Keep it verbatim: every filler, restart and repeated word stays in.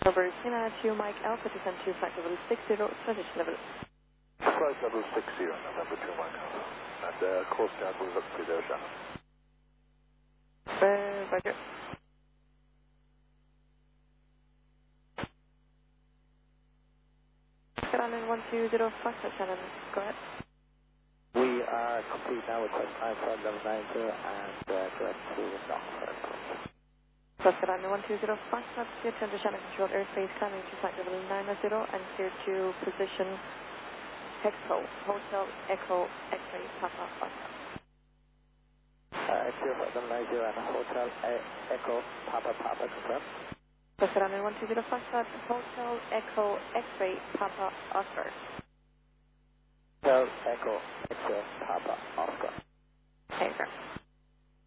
Number Sina to Mike Alpha, descend to flight level six zero, transition level. Flight level six zero, November two Mike Alpha. And uh, course guide will look through there, Shannon. Uh, Roger. Shannon one two zero, Foxtrot Shannon, go ahead. We are complete now with question nine flight level nine zero and uh, direct to Knoxford. Shannon one two zero, Foxtrot, clear to under Shannon control airspace, climbing to flight level nine zero and clear to position Hexco, Hotel Echo X-ray Papa Foxtrot. Uh, clear flight level nine zero and Hotel e Echo Papa Papa confirmed. Shannon one two zero, Foxtrot, Hotel Echo X-ray Papa Oscar. Hotel Echo X-ray Papa Oscar. Okay, sir.